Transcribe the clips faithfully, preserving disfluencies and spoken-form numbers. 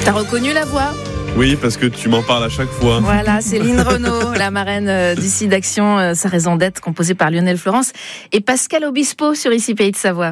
T'as reconnu la voix ? Oui, parce que tu m'en parles à chaque fois. Voilà, Céline Renaud, la marraine d'ici d'Action, sa raison d'être, composée par Lionel Florence et Pascal Obispo sur Ici Pays de Savoie.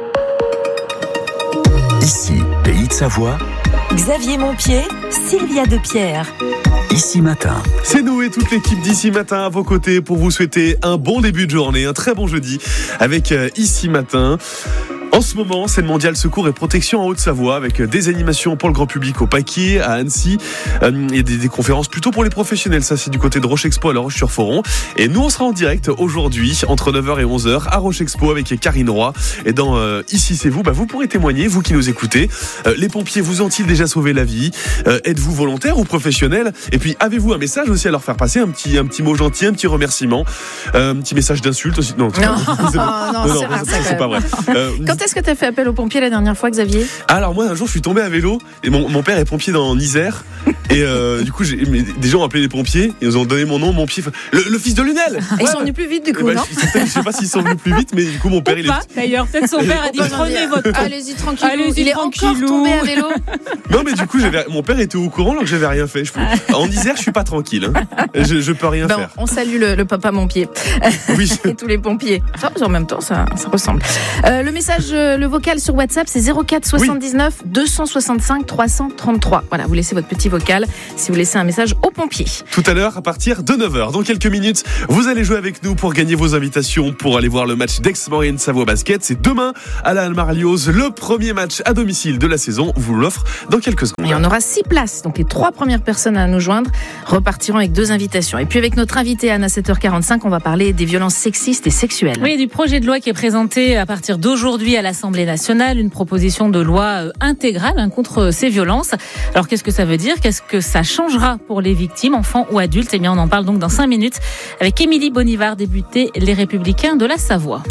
Ici Pays de Savoie. Xavier Montpied, Sylvia Depierre. Ici Matin. C'est nous et toute l'équipe d'Ici Matin à vos côtés pour vous souhaiter un bon début de journée, un très bon jeudi avec Ici Matin. En ce moment, c'est le mondial secours et protection en Haute-Savoie avec des animations pour le grand public au Paquier, à Annecy euh, et des, des conférences plutôt pour les professionnels. Ça, c'est du côté de Roche-Expo à La Roche-sur-Foron. Et nous, on sera en direct aujourd'hui entre neuf heures et onze heures à Roche-Expo avec Karine Roy. Et dans euh, Ici c'est vous, bah, vous pourrez témoigner, vous qui nous écoutez. Euh, les pompiers vous ont-ils déjà sauvé la vie ? euh, Êtes-vous volontaire ou professionnel ? Et puis, avez-vous un message aussi à leur faire passer ? Un petit, un petit mot gentil, un petit remerciement, euh, un petit message d'insulte aussi ? Non, non, c'est, non, non, c'est, non, rare, c'est, c'est pas vrai. Euh, Quand est-ce que tu as fait appel aux pompiers la dernière fois, Xavier ? Alors moi, un jour, je suis tombé à vélo et mon, mon père est pompier dans l'Isère. Et euh, du coup, j'ai, mais des gens ont appelé les pompiers. Ils nous ont donné mon nom, mon pied. Le, le fils de Lunel. Ils sont venus plus vite du coup, bah, non ? je, je sais pas s'ils sont venus plus vite, mais du coup, mon père, Ou il pas, est. D'ailleurs, peut-être son père a dit prenez votre temps. Allez-y tranquille. Allez-y, il est tranquillou. encore tombé à vélo. Non, mais du coup, j'avais, mon père était au courant alors que j'avais rien fait. Je peux, en Isère, je suis pas tranquille. Hein. Je, je peux rien Ben, faire. on salue le, le papa Montpied. Oui. Et tous les pompiers. Ça, en même temps, ça, ça ressemble. Euh, le message, le vocal sur WhatsApp, c'est zéro quatre soixante-dix-neuf oui. deux cent soixante-cinq trois cent trente-trois. Voilà, vous laissez votre petit vocal si vous laissez un message aux pompiers. Tout à l'heure, à partir de neuf heures, dans quelques minutes, vous allez jouer avec nous pour gagner vos invitations pour aller voir le match d'Aix-Maurienne Savoie Basket. C'est demain à la Almarlioz, le premier match à domicile de la saison. On vous l'offre dans quelques secondes. Et on aura six places. Donc les trois premières personnes à nous joindre repartiront avec deux invitations. Et puis avec notre invité Anne à sept heures quarante-cinq, on va parler des violences sexistes et sexuelles. Oui, du projet de loi qui est présenté à partir d'aujourd'hui à l'Assemblée nationale, une proposition de loi intégrale hein, contre ces violences. Alors qu'est-ce que ça veut dire ? Qu'est-ce que ça changera pour les victimes, enfants ou adultes ? Eh bien, on en parle donc dans cinq minutes avec Émilie Bonivard, députée Les Républicains de la Savoie.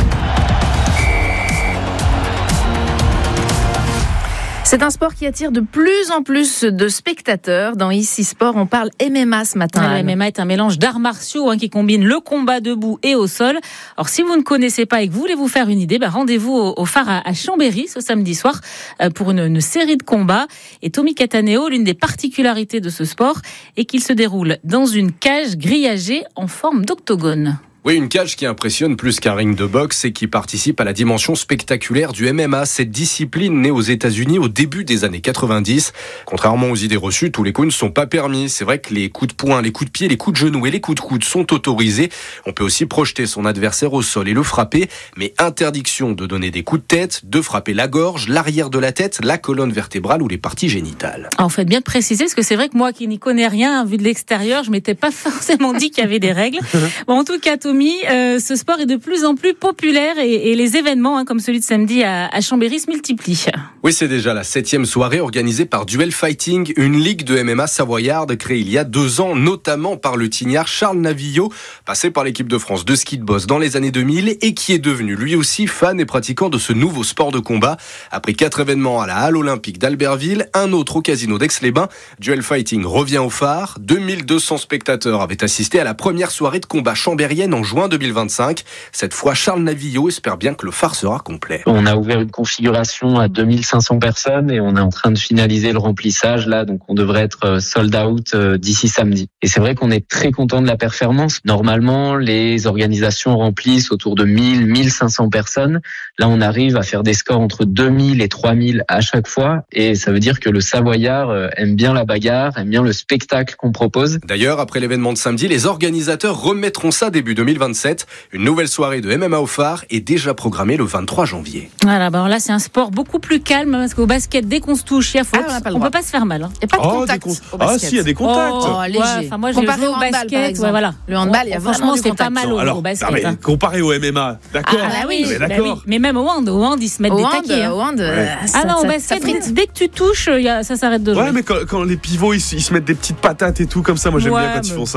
C'est un sport qui attire de plus en plus de spectateurs. Dans Ici Sport, on parle M M A ce matin. Ah, le M M A est un mélange d'arts martiaux hein, qui combine le combat debout et au sol. Alors, si vous ne connaissez pas et que vous voulez vous faire une idée, bah, rendez-vous au, au phare à, à Chambéry ce samedi soir euh, pour une, une série de combats. Et Tommy Cataneo, l'une des particularités de ce sport est qu'il se déroule dans une cage grillagée en forme d'octogone. Oui, une cage qui impressionne plus qu'un ring de boxe et qui participe à la dimension spectaculaire du M M A, cette discipline née aux États-Unis au début des années quatre-vingt-dix. Contrairement aux idées reçues, tous les coups ne sont pas permis. C'est vrai que les coups de poing, les coups de pied, les coups de genoux et les coups de coude sont autorisés. On peut aussi projeter son adversaire au sol et le frapper, mais interdiction de donner des coups de tête, de frapper la gorge, l'arrière de la tête, la colonne vertébrale ou les parties génitales. Alors, faites bien de préciser, parce que c'est vrai que moi qui n'y connais rien, vu de l'extérieur, je m'étais pas forcément dit qu'il y avait des règles. Bon, en tout cas, Tommy, euh, ce sport est de plus en plus populaire et, et les événements, hein, comme celui de samedi à, à Chambéry, se multiplient. Oui, c'est déjà la septième soirée organisée par Duel Fighting, une ligue de M M A savoyarde créée il y a deux ans, notamment par le tignard Charles Navillot, passé par l'équipe de France de ski de boss dans les années deux mille et qui est devenu lui aussi fan et pratiquant de ce nouveau sport de combat. Après quatre événements à la Halle Olympique d'Albertville, un autre au Casino d'Aix-les-Bains, Duel Fighting revient au phare. deux mille deux cents spectateurs avaient assisté à la première soirée de combat chambérienne en juin deux mille vingt-cinq. Cette fois, Charles Navillot espère bien que le phare sera complet. On a ouvert une configuration à deux mille cinq cents personnes et on est en train de finaliser le remplissage là, donc on devrait être sold out d'ici samedi. Et c'est vrai qu'on est très content de la performance. Normalement, les organisations remplissent autour de mille, mille cinq cents personnes. Là, on arrive à faire des scores entre deux mille et trois mille à chaque fois et ça veut dire que le Savoyard aime bien la bagarre, aime bien le spectacle qu'on propose. D'ailleurs, après l'événement de samedi, les organisateurs remettront ça début deux mille vingt-sept. Une nouvelle soirée de M M A au phare est déjà programmée le vingt-trois janvier. Voilà, bah alors là c'est un sport beaucoup plus calme parce qu'au basket, dès qu'on se touche, il y a faute. Ah, on, on peut pas se faire mal. Hein. Il n'y a pas de oh, contact. Con... Au basket. Ah si, il y a des contacts. Oh, léger. Ouais, enfin, moi j'ai comparé joué au, au handball, basket. Ouais, voilà. Le handball, il y a franchement, c'est pas mal non, au, alors, au basket. Non, mais, hein. comparé au M M A, d'accord. Ah bah oui, mais, bah d'accord. oui. Mais même au hand, au hand ils se mettent au des hand, taquets. Hein. Au hand, ouais. Ah non, au basket, dès, dès que tu touches, y a, ça s'arrête de jouer. Ouais, mais quand, quand les pivots ils, ils se mettent des petites patates et tout comme ça, moi j'aime ouais, bien quand mais... ils font ça.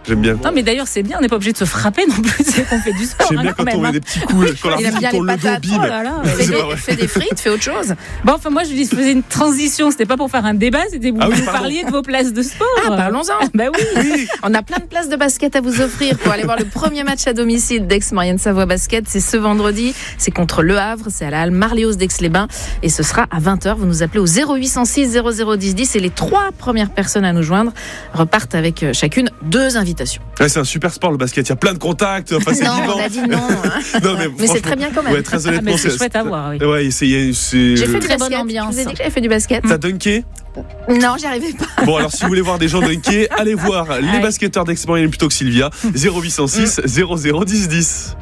J'aime bien. Non, mais d'ailleurs, c'est bien, on n'est pas obligé de se frapper non plus, c'est qu'on fait du sport. J'aime hein, bien quand, quand on même, met hein. des petits coups, quand Il aime l'arbitre bien tourne les le dos, patates. bim. Oh là là, Fais C'est des, pas vrai. fais des frites, fais autre chose. Bon, enfin, moi, je dis, je faisais une transition, c'était pas pour faire un débat, c'était vous, Ah oui, vous pardon. parliez de vos places de sport. Ah, parlons-en. Bah oui. Oui. On a plein de places de basket à vous offrir pour aller voir le premier match à domicile d'Aix-Maurienne Savoie Basket. C'est ce vendredi. C'est contre Le Havre. C'est à la Halle Marléos d'Aix-les-Bains. Et ce sera à vingt heures. Vous nous appelez au zéro huit cent six zéro zéro dix dix. Et les trois premières personnes à nous joindre repartent avec chacune deux invitations. Ouais, c'est un super sport le basket. Il y a plein de contacts. Enfin, c'est Non, vivant. on a dit non. hein. Non, mais, Mais c'est franchement, très bien quand même. Ouais, très Ah, honnêtement, mais c'est chouette à voir, oui. Ouais, c'est, c'est... J'ai fait du Très basket. bonne ambiance. Je vous ai dit que j'avais fait du basket. T'as dunké? Non, j'y arrivais pas. Bon, alors si vous voulez voir des gens dunker, allez voir les Ouais. basketteurs d'Aix-Maurienne plutôt que Sylvia. zéro huit cent six zéro zéro dix dix.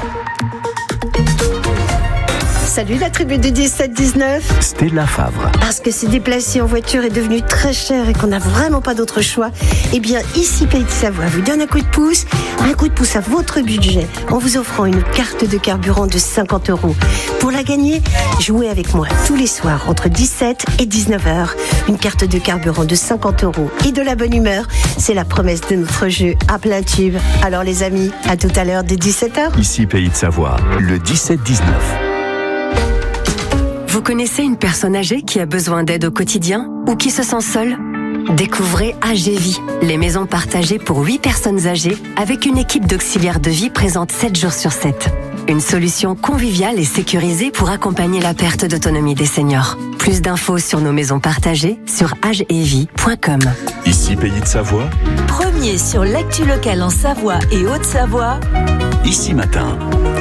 Salut la tribu du dix-sept dix-neuf. Stella Favre. Parce que se déplacer en voiture est devenu très cher et qu'on n'a vraiment pas d'autre choix, eh bien ici Pays de Savoie vous donne un coup de pouce, un coup de pouce à votre budget en vous offrant une carte de carburant de cinquante euros. Pour la gagner, jouez avec moi tous les soirs entre dix-sept et dix-neuf heures. Une carte de carburant de cinquante euros et de la bonne humeur, c'est la promesse de notre jeu à plein tube. Alors les amis, à tout à l'heure dès dix-sept heures. Ici Pays de Savoie, le dix-sept dix-neuf. Vous connaissez une personne âgée qui a besoin d'aide au quotidien ou qui se sent seule ? Découvrez A G Vie, les maisons partagées pour huit personnes âgées avec une équipe d'auxiliaires de vie présente sept jours sur sept. Une solution conviviale et sécurisée pour accompagner la perte d'autonomie des seniors. Plus d'infos sur nos maisons partagées sur agevie point com. Ici Pays de Savoie, Premier sur l'actu locale en Savoie et Haute-Savoie. Ici Matin.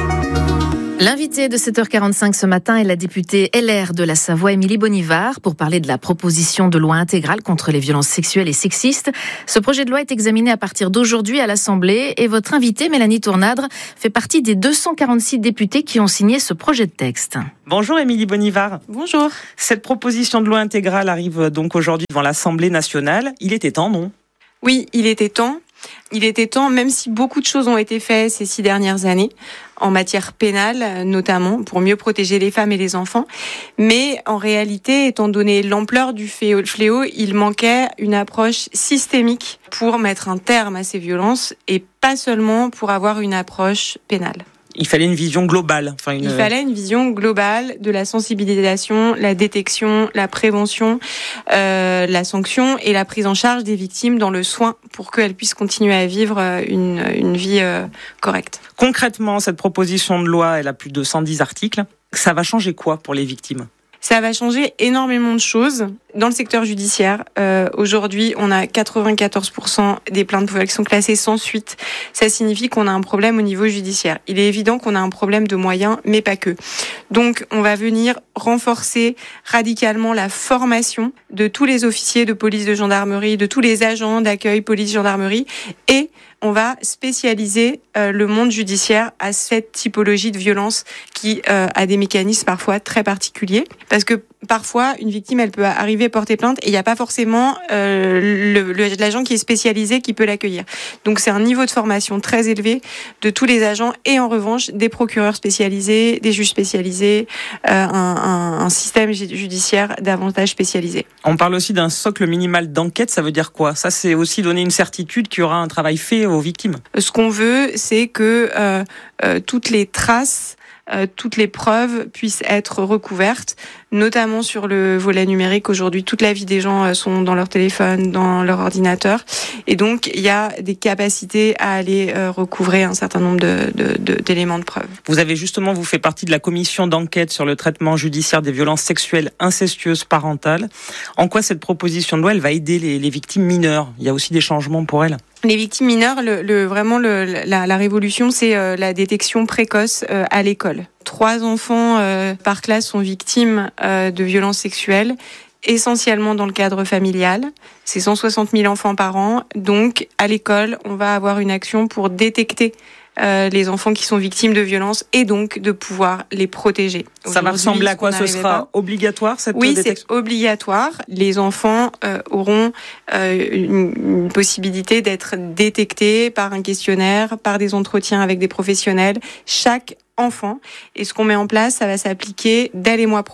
L'invitée de sept heures quarante-cinq ce matin est la députée L R de la Savoie, Émilie Bonivard, pour parler de la proposition de loi intégrale contre les violences sexuelles et sexistes. Ce projet de loi est examiné à partir d'aujourd'hui à l'Assemblée et votre invitée, Mélanie Tournadre, fait partie des deux cent quarante-six députés qui ont signé ce projet de texte. Bonjour Émilie Bonivard. Bonjour. Cette proposition de loi intégrale arrive donc aujourd'hui devant l'Assemblée nationale. Il était temps, non ? Oui, il était temps. Il était temps, même si beaucoup de choses ont été faites ces six dernières années, en matière pénale notamment, pour mieux protéger les femmes et les enfants. Mais en réalité, étant donné l'ampleur du fléau, il manquait une approche systémique pour mettre un terme à ces violences et pas seulement pour avoir une approche pénale. Il fallait une vision globale. Enfin, une... Il fallait une vision globale de la sensibilisation, la détection, la prévention, euh, la sanction et la prise en charge des victimes dans le soin pour qu'elles puissent continuer à vivre une, une vie euh, correcte. Concrètement, cette proposition de loi, elle a plus de cent dix articles. Ça va changer quoi pour les victimes ? Ça va changer énormément de choses dans le secteur judiciaire. Euh, aujourd'hui, on a quatre-vingt-quatorze pour cent des plaintes qui sont classées sans suite. Ça signifie qu'on a un problème au niveau judiciaire. Il est évident qu'on a un problème de moyens, mais pas que. Donc, on va venir renforcer radicalement la formation de tous les officiers de police, de gendarmerie, de tous les agents d'accueil police, gendarmerie, et on va spécialiser euh, le monde judiciaire à cette typologie de violence qui euh, a des mécanismes parfois très particuliers. Parce que parfois, une victime, elle peut arriver porter plainte et il n'y a pas forcément euh, le, le, l'agent qui est spécialisé qui peut l'accueillir. Donc c'est un niveau de formation très élevé de tous les agents et en revanche des procureurs spécialisés, des juges spécialisés, euh, un, un, un système judiciaire davantage spécialisé. On parle aussi d'un socle minimal d'enquête, ça veut dire quoi ? Ça, c'est aussi donner une certitude qu'il y aura un travail fait aux victimes. Ce qu'on veut, c'est que euh, euh, toutes les traces Euh, toutes les preuves puissent être recouvertes, notamment sur le volet numérique. Aujourd'hui, toute la vie des gens euh, sont dans leur téléphone, dans leur ordinateur. Et donc, il y a des capacités à aller euh, recouvrer un certain nombre de, de, de, d'éléments de preuve. Vous avez justement, vous fait partie de la commission d'enquête sur le traitement judiciaire des violences sexuelles incestueuses parentales. En quoi cette proposition de loi, elle va aider les, les victimes mineures ? Il y a aussi des changements pour elles ? Les victimes mineures, le, le, vraiment le, la, la révolution, c'est euh, la détection précoce euh, à l'école. Trois enfants euh, par classe sont victimes euh, de violences sexuelles, essentiellement dans le cadre familial. C'est cent soixante mille enfants par an. Donc, à l'école, on va avoir une action pour détecter Euh, les enfants qui sont victimes de violences et donc de pouvoir les protéger. Ça va ressembler à quoi ? Ce sera obligatoire cette Oui, détection ? c'est obligatoire. Les enfants euh, auront euh, une, une possibilité d'être détectés par un questionnaire, par des entretiens avec des professionnels. Chaque enfant. Et ce qu'on met en place, ça va s'appliquer dès les mois prochains.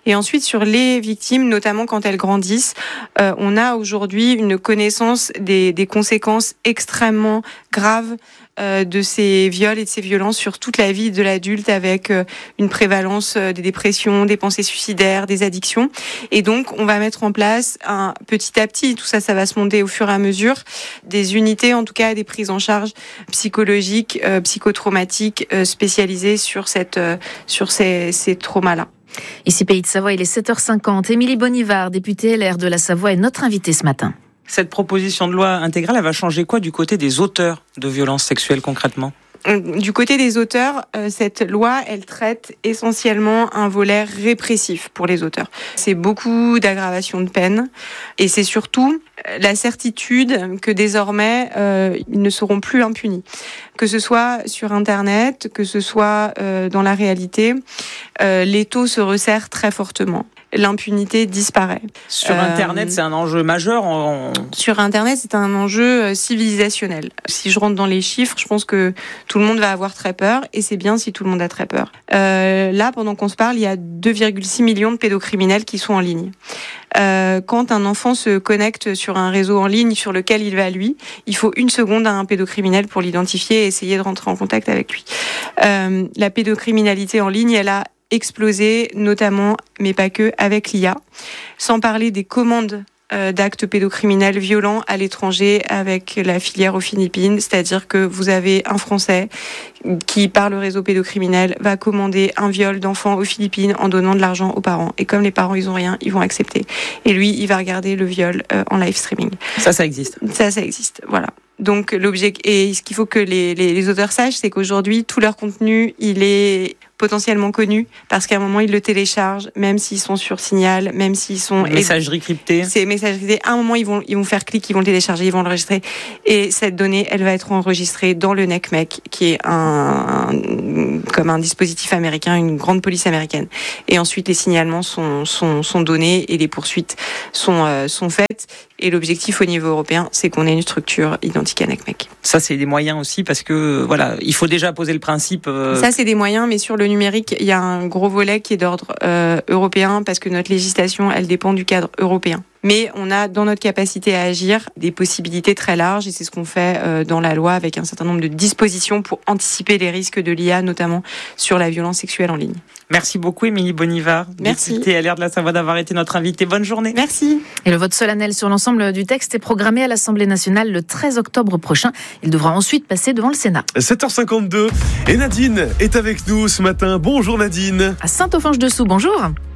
Et ensuite, sur les victimes, notamment quand elles grandissent, euh, on a aujourd'hui une connaissance des, des conséquences extrêmement graves euh, de ces viols et de ces violences sur toute la vie de l'adulte, avec euh, une prévalence euh, des dépressions, des pensées suicidaires, des addictions. Et donc, on va mettre en place un, petit à petit, tout ça, ça va se monter au fur et à mesure, des unités, en tout cas des prises en charge psychologiques, euh, psychotraumatiques, euh, spécialisées sur, cette, euh, sur ces, ces traumas-là. Ici Pays de Savoie, il est sept heures cinquante. Émilie Bonivard, députée L R de la Savoie, est notre invitée ce matin. Cette proposition de loi intégrale, elle va changer quoi du côté des auteurs de violences sexuelles concrètement ? Du côté des auteurs, cette loi, elle traite essentiellement un volet répressif pour les auteurs. C'est beaucoup d'aggravation de peine et c'est surtout la certitude que désormais, euh, ils ne seront plus impunis. Que ce soit sur Internet, que ce soit euh, dans la réalité, euh, l'étau se resserre très fortement. L'impunité disparaît. Sur Internet, euh, c'est un enjeu majeur. En... Sur Internet, c'est un enjeu civilisationnel. Si je rentre dans les chiffres, je pense que tout le monde va avoir très peur, et c'est bien si tout le monde a très peur. Euh, là, pendant qu'on se parle, il y a deux virgule six millions de pédocriminels qui sont en ligne. Euh, quand un enfant se connecte sur un réseau en ligne sur lequel il va lui, il faut une seconde à un pédocriminel pour l'identifier et essayer de rentrer en contact avec lui. Euh, la pédocriminalité en ligne, elle a explosé, notamment, mais pas que, avec l'I A. Sans parler des commandes euh, d'actes pédocriminels violents à l'étranger avec la filière aux Philippines, c'est-à-dire que vous avez un Français qui, par le réseau pédocriminel, va commander un viol d'enfant aux Philippines en donnant de l'argent aux parents. Et comme les parents, ils ont rien, ils vont accepter. Et lui, il va regarder le viol euh, en live streaming. Ça, ça existe. Ça, ça existe, voilà. Donc, l'objet, et ce qu'il faut que les, les, les auteurs sachent, c'est qu'aujourd'hui, tout leur contenu, il est potentiellement connus, parce qu'à un moment, ils le téléchargent, même s'ils sont sur Signal, même s'ils sont... Messagerie cryptée. C'est messagerie cryptée. À un moment, ils vont, ils vont faire clic, ils vont le télécharger, ils vont l'enregistrer. Et cette donnée, elle va être enregistrée dans le N C M E C, qui est un, un, comme un dispositif américain, une grande police américaine. Et ensuite, les signalements sont, sont, sont donnés et les poursuites sont, euh, sont faites. Et l'objectif au niveau européen, c'est qu'on ait une structure identique à N C M E C. Ça, c'est des moyens aussi, parce que voilà, il faut déjà poser le principe. Euh... Ça, c'est des moyens, mais sur le numérique, il y a un gros volet qui est d'ordre euh, européen, parce que notre législation, elle dépend du cadre européen. Mais on a dans notre capacité à agir des possibilités très larges, et c'est ce qu'on fait euh, dans la loi, avec un certain nombre de dispositions pour anticiper les risques de l'I A, notamment sur la violence sexuelle en ligne. Merci beaucoup, Émilie Bonivard, Merci. députée L R de la Savoie, d'avoir été notre invitée. Bonne journée. Merci. Et le vote solennel sur l'ensemble du texte est programmé à l'Assemblée nationale le treize octobre prochain. Il devra ensuite passer devant le Sénat. sept heures cinquante-deux, et Nadine est avec nous ce matin. Bonjour Nadine. À Saint-Offenge-Dessous, bonjour.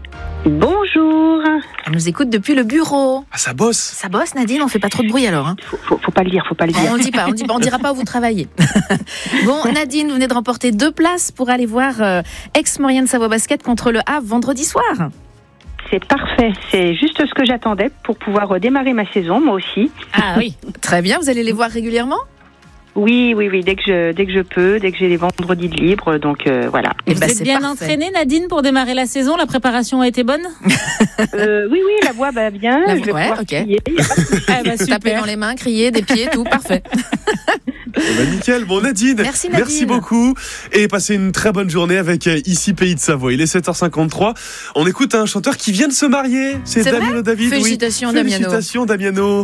Bonjour. Elle nous écoute depuis le bureau. Ah, ça bosse. Ça bosse, Nadine, on fait pas trop de bruit alors. Hein. Faut, faut, faut pas le dire, faut pas le dire. On ne dit pas, on dit pas, on dira pas où vous travaillez. Bon, Nadine, vous venez de remporter deux places pour aller voir euh, Aix-Maurienne Savoie Basket contre le Havre vendredi soir. C'est parfait, c'est juste ce que j'attendais pour pouvoir redémarrer ma saison, moi aussi. Ah oui, très bien, vous allez les voir régulièrement ? Oui, oui, oui, dès que je, dès que je peux, dès que j'ai les vendredis de libre, donc euh, voilà. Et bah, vous êtes bien parfait. entraînée, Nadine, pour démarrer la saison ? La préparation a été bonne ? euh, Oui, oui, la voix va bien. La... Je vais ouais, pouvoir ok. crier. Ah bah, Taper dans les mains, crier, des pieds, tout, parfait. Eh ben, nickel. Bon, Nadine, merci, Nadine. Merci beaucoup. Et passez une très bonne journée avec Ici Pays de Savoie. Il est sept heures cinquante-trois. On écoute un chanteur qui vient de se marier. C'est, C'est Damiano David. Félicitations, oui. Damiano. Félicitations, Damiano.